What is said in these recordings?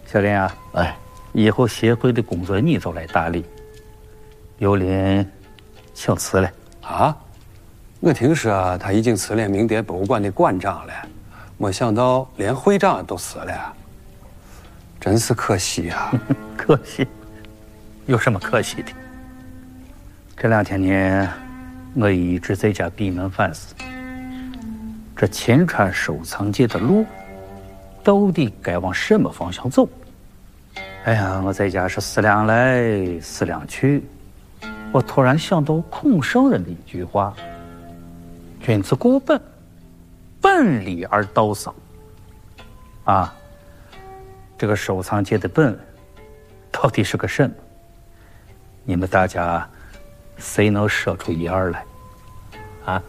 小林啊， 哎， 以后协会的工作你就来打理。有林请辞了啊！我听说他已经辞了明德博物馆的馆长了，没想到连会长都辞了，真是可惜呀！ 可惜？有什么可惜的？这2天呢，我一直在家闭门反思，这秦川收藏界的路到底该往什么方向走？哎呀，我在家是思量来思量去，我突然想到孔圣人的一句话：“君子固本，本立而道生。”啊，这个收藏界的本到底是个什么？你们大家谁能说出一二来？啊？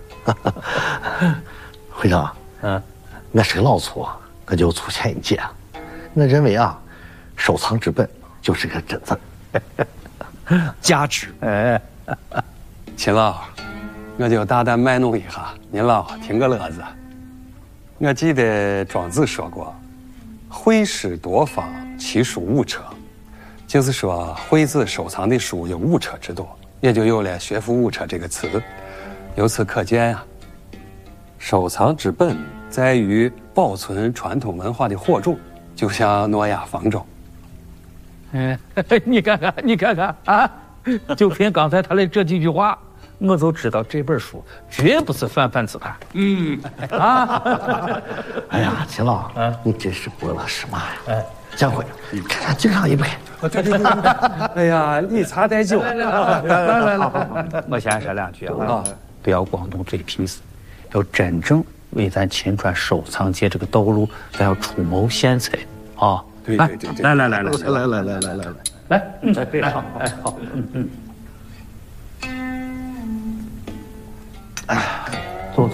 会长，我是个老粗，我就粗浅一截。我认为啊，收藏之本就是个真字， 价值。 哎， 秦老，我就大胆卖弄一下，您老听个乐子。我记得庄子说过：“会师多方，其书五车。”就是说，会子收藏的书有五车之多，也就有了“学富五车”这个词。由此可见啊，收藏之本在于保存传统文化的火种，就像诺亚方舟。 你看看啊！就凭刚才他的这几句话，我就知道这本书绝不是泛泛之谈。 哎呀，秦老，你真是不老实嘛呀！江辉，看看敬上一杯。 哎呀，你茶带酒。 来，我先说2句啊，不要光动嘴皮子，要真正为咱秦川收藏界这个道路，咱要出谋献策啊！ 对， 来，好，坐。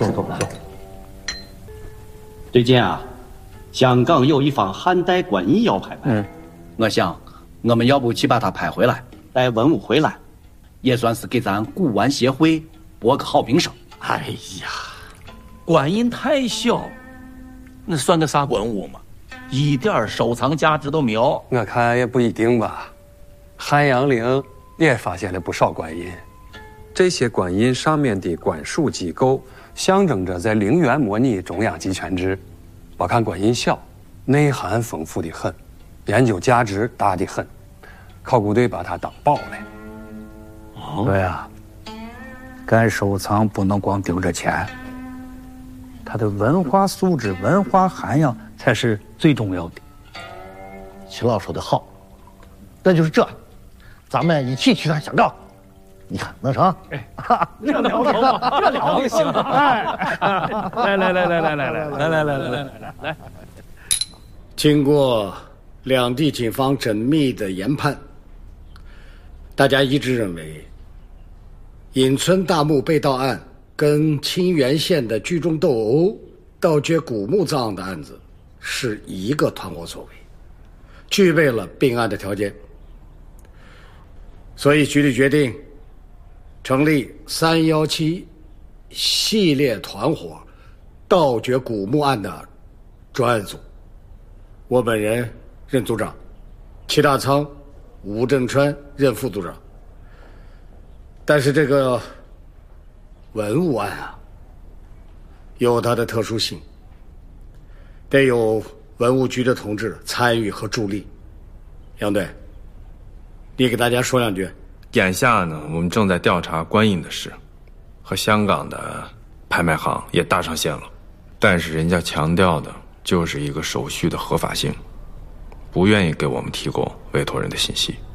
最近啊，香港有一方汉代官印要拍卖，我想我们要不去把它拍回来，带文物回来，也算是给咱古玩协会博个好名声。 哎呀，官印太小，那算个啥文物嘛？一点收藏价值都没有。 我看也不一定吧。汉阳陵也发现了不少官印，这些官印上面的官署机构象征着在陵园模拟中央集权制。别看官印小，内涵丰富的很，研究价值大的很。考古队把它当宝了。 对呀，干收藏不能光盯着钱，它的文化素质、文化涵养才是最重要的。 秦老说的好，那就是这，咱们一起去趟香港，你看能成？ 这聊就行。来， 经过两地警方缜密的研判，大家一致认为，隐村大墓被盗案跟清源县的聚众斗殴、盗掘古墓葬的案子是一个团伙所为，具备了并案的条件。所以局里决定成立317系列团伙盗掘古墓案的专案组，我本人任组长，齐大仓、吴正川任副组长。但是这个文物案啊，有它的特殊性，得有文物局的同志参与和助力。杨队，你给大家说2句。 眼下呢，我们正在调查官印的事，和香港的拍卖行也搭上线了，但是人家强调的就是一个手续的合法性，不愿意给我们提供委托人的信息。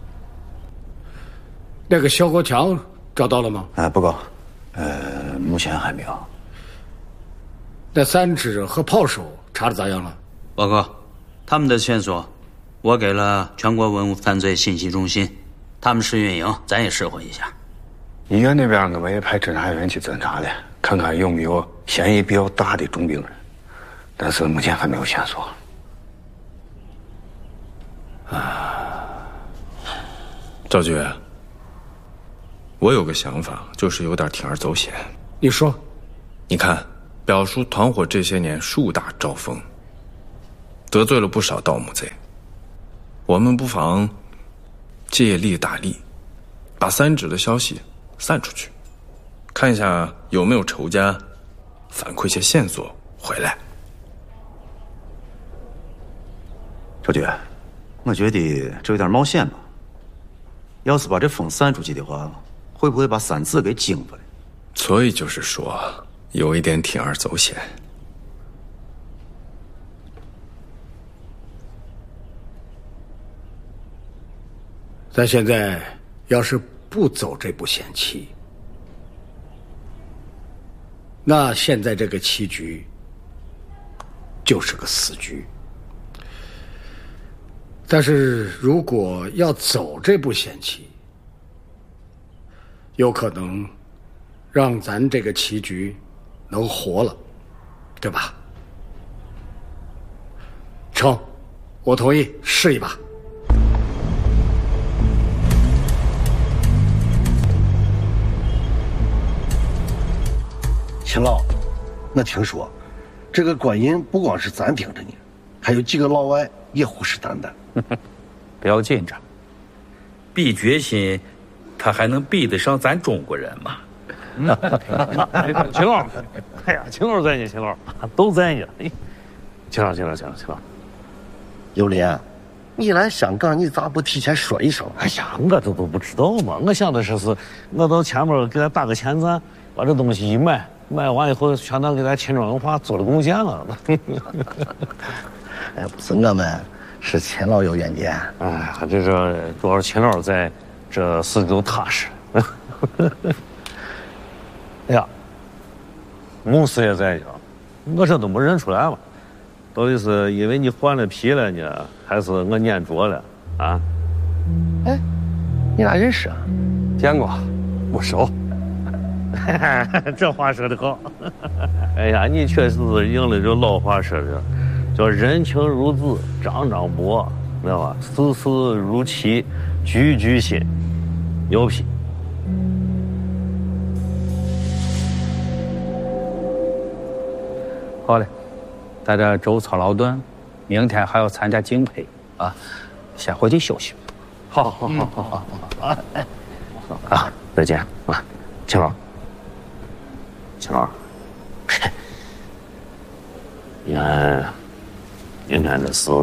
那个肖国强找到了吗？ 报告，目前还没有。 那3支和炮手查的咋样了？ 报告，他们的线索我给了全国文物犯罪信息中心，他们试运营，咱也试混一下。 医院那边我们也派侦查员去侦查了，看看有没有嫌疑比较大的重病人，但是目前还没有线索。 赵局，我有个想法，就是有点铤而走险。 你说。 你看，表叔团伙这些年树大招风，得罪了不少盗墓贼。 我们不妨借力打力，把三指的消息散出去，看一下有没有仇家反馈些线索回来。 周局，我觉得这有点冒险吧。要是把这风散出去的话，会不会把三子给惊回来？ 所以就是说，有一点铤而走险。 咱现在要是不走这步险棋，那现在这个棋局就是个死局。但是如果要走这步险棋，有可能让咱这个棋局能活了，对吧？成，我同意，试一把。 秦老，我听说这个观音不光是咱盯着你，还有几个老外也虎视眈眈。 不要紧张，比决心，他还能比得上咱中国人吗？ 秦老，哎呀，秦老在呢，秦老都在呢。秦老， 有莲，你来香港，你咋不提前说一声？ 哎呀，我这都不知道嘛。我想的是我到前面给他打个前站，把这东西一买完以后，全当给咱秦庄文化做了贡献了。 哎，不是我们，是秦老有远见。 哎，这主要是秦老在，这事都踏实。哎呀，孟师爷在呢，我这都没认出来嘛。到底是因为你换了皮了呢，还是我念拙了啊？ 哎，你俩认识啊？ 见过，不熟。 这话说得好。哎呀，你确实是应了这老话说的，叫人情如子，张张薄，知道吧？事事如棋，局局新，牛批。 好嘞，在这周操劳顿，明天还要参加竞配啊，先回去休息。 好，啊，再见啊，秦老。秦老，你看，明天的事，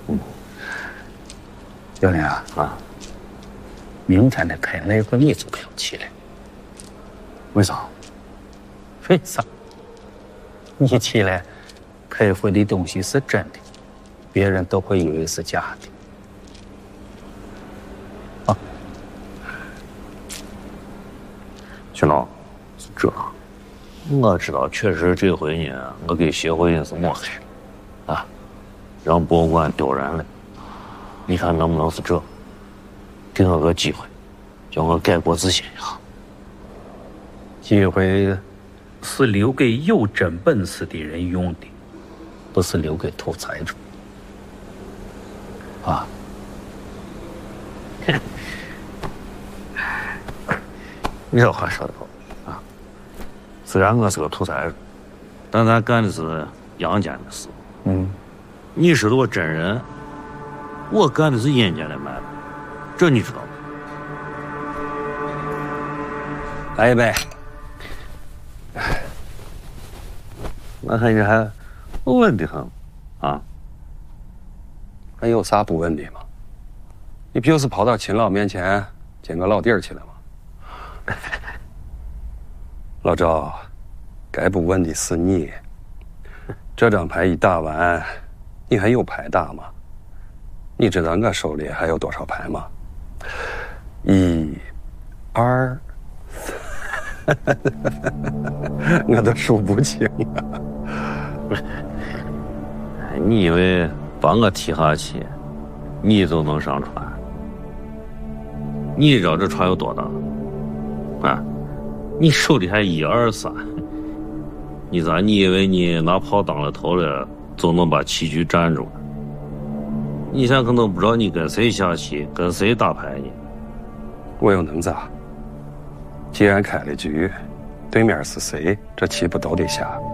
教练啊，明天的开那个你就不要去了。 为啥？ 为啥？你去了，开回的东西是真的，别人都会以为是假的。啊， 秦老，是这。我知道，确实这回呢，我给协会是抹黑了，啊，让博物馆丢人了。你看能不能是这？给我个机会，叫我改过自新一下。 机会是留给有真本事的人用的，不是留给土财主。啊， 你这话说得好。虽然我是个土财主，但咱干的是阳间的事。你是个真人，我干的是阴间的买卖，这你知道吗？ 来一杯。 我看你还稳得很啊！ 还有啥不稳的吗？你不就是跑到秦老面前捡个老底儿去了吗？老赵，该不问的是你。这张牌一打完，你还有牌打吗？你知道我手里还有多少牌吗？1、2，我都数不清了。 你以为把我踢下去，你就能上船？你知道这船有多大？啊？你手里还1、2、3，你以为你拿炮当了头了，就能把棋局站住了？你现在可能不知道你跟谁下棋，跟谁打牌呢。 我又能咋？既然开了局，对面是谁，这棋不都得下？